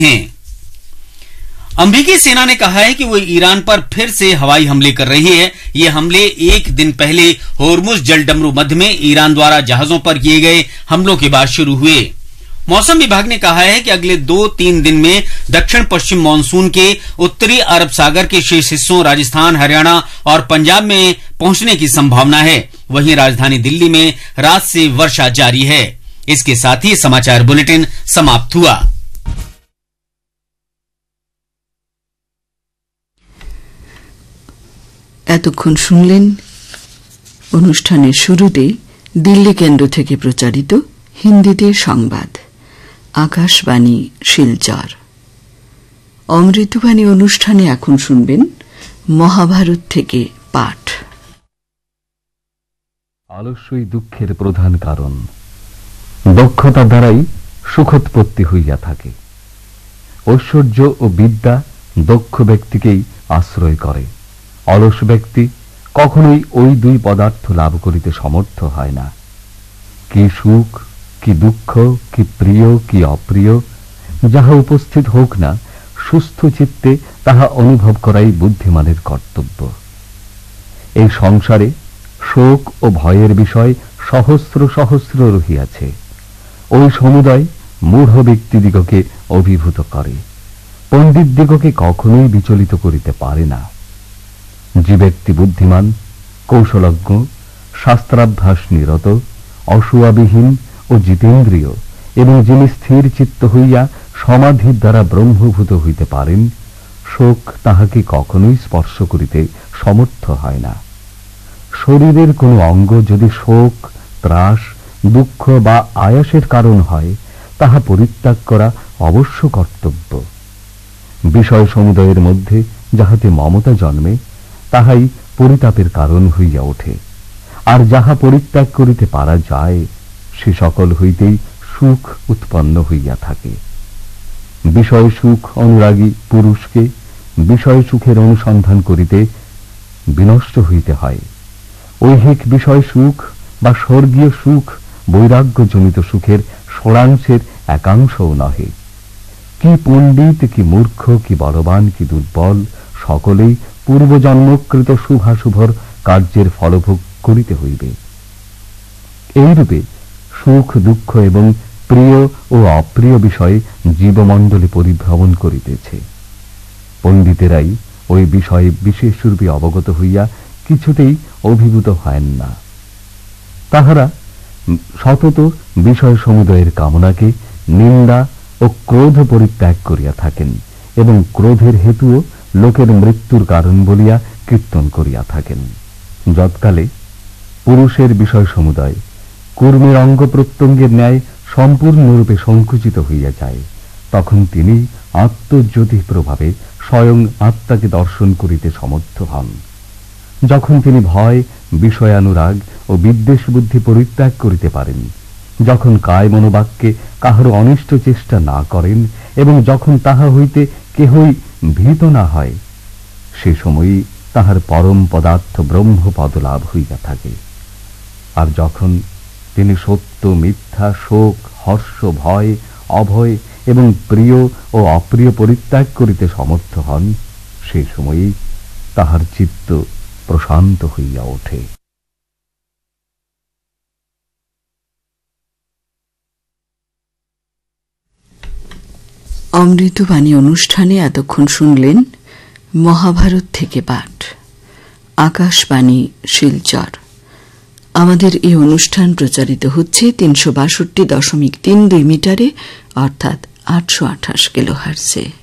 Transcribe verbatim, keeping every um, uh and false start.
अमेरिकी सेना ने कहा है कि वो ईरान पर फिर से हवाई हमले कर रही है। ये हमले एक दिन पहले होर्मुज जलडमरू मध्य में ईरान द्वारा जहाजों पर किए गए हमलों के बाद शुरू हुए। मौसम विभाग ने कहा है कि अगले दो तीन दिन में दक्षिण पश्चिम मानसून के उत्तरी अरब सागर के शेष हिस्सों राजस्थान, हरियाणा और पंजाब में पहुंचने की संभावना है। वहीं राजधानी दिल्ली में रात से वर्षा जारी है। इसके साथ ही समाचार बुलेटिन समाप्त हुआ। এতক্ষণ শুনলেন অনুষ্ঠানের শুরুতে দিল্লি কেন্দ্র থেকে প্রচারিত হিন্দিতে সংবাদ। আকাশবাণী শিলচর। অমৃতবাণী অনুষ্ঠানে এখন শুনবেন মহাভারত থেকে পাঠ। আলস্যই দুঃখের প্রধান কারণ। দক্ষতা দ্বারাই সুখোৎপত্তি হইয়া থাকে। ঐশ্বর্য ও বিদ্যা দক্ষ ব্যক্তিকেই আশ্রয় করে। অলস ব্যক্তি কখনোই ওই দুই পদার্থ লাভ করিতে সমর্থ হয় না। কি সুখ, কি দুঃখ, কি প্রিয়, কি অপ্রিয়, যাহা উপস্থিত হোক না, সুস্থ চিত্তে তাহা অনুভব করাই বুদ্ধিমানের কর্তব্য। এই সংসারে শোক ও ভয়ের বিষয় সহস্র সহস্র রহিয়াছে। ওই সমুদয় মূঢ় ব্যক্তিদিগকে অভিভূত করে, পণ্ডিতদিগকে কখনোই বিচলিত করিতে পারে না। যে ব্যক্তি বুদ্ধিমান, কৌশলজ্ঞ, শাস্ত্রাভ্যাস নিরত, অসূয়াবিহীন ও জিতেন্দ্রিয় এবং যিনি স্থির চিত্ত হইয়া সমাধির দ্বারা ব্রহ্মভূত হইতে পারেন, শোক তাহাকে কখনোই স্পর্শ করিতে সমর্থ হয় না। শরীরের কোনো অঙ্গ যদি শোক, ত্রাস, দুঃখ বা আয়াসের কারণ হয়, তাহা পরিত্যাগ করা অবশ্য কর্তব্য। বিষয় সমুদয়ের মধ্যে যাহাতে মমতা জন্মে, তাহাই পরিতাপের কারণ হইয়া ওঠে। আর যাহা পরিত্যাগ করিতে পারা যায়, সে সকল হইতেই সুখ উৎপন্ন হইয়া থাকে। বিষয় সুখ অনুরাগী পুরুষকে বিষয় সুখের অনুসন্ধান করিতে বিনষ্ট হইতে হয়। ঐহিক বিষয় সুখ বা স্বর্গীয় সুখ বৈরাগ্যজনিত সুখের ষোড়াংশের একাংশও নহে। কি পণ্ডিত, কি মূর্খ, কি বলবান, কি দুর্বল, সকলেই পূর্বজন্মকৃত শুভাশুভর কার্যের ফলভোগ করিতে হইবে। এইরূপে সুখ, দুঃখ এবং প্রিয় ও অপ্রিয় বিষয়ে জীবমণ্ডলে পরিভ্রমণ করিতেছে। পণ্ডিতেরাই ওই বিষয়ে বিশেষরূপে অবগত হইয়া কিছুতেই অভিভূত হয় না। তাহারা সতত বিষয় সমুদয়ের কামনাকে নিন্দা ও ক্রোধ পরিত্যাগ করিয়া থাকেন এবং ক্রোধের হেতুও লোকের মৃত্যুর কারণ বলিয়া কীর্তন করিয়া থাকেন। যৎকালে পুরুষের বিষয় সমুদয় কর্মের অঙ্গ প্রত্যঙ্গের ন্যায় সম্পূর্ণরূপে সংকুচিত হইয়া যায়, তখন তিনি আত্মজ্যোতি প্রভাবে স্বয়ং আত্মাকে দর্শন করিতে সমর্থ হন। যখন তিনি ভয়, বিষয়ানুরাগ ও বিদ্বেষ বুদ্ধি পরিত্যাগ করিতে পারেন, যখন কায় মনোবাক্যে কাহার অনিষ্ট চেষ্টা না করেন এবং যখন তাহা হইতে কেহই ভীত না হয়, সে সময়ই তাহার পরম পদার্থ ব্রহ্মপদ লাভ হইয়া থাকে। আর যখন তিনি সত্য, মিথ্যা, শোক, হর্ষ, ভয়, অভয় এবং প্রিয় ও অপ্রিয় পরিত্যাগ করিতে সমর্থ হন, সে সময়ই তাহার চিত্ত প্রশান্ত হইয়া ওঠে। অমৃতবাণী অনুষ্ঠানে এতক্ষণ শুনলেন মহাভারত থেকে পাঠ। আকাশবাণী শিলচর। আমাদের এই অনুষ্ঠান প্রচারিত হচ্ছে তিনশো বাষট্টি দশমিক তিন দুই মিটারে, অর্থাৎ আটশো আঠাশ কিলোহার্টজে।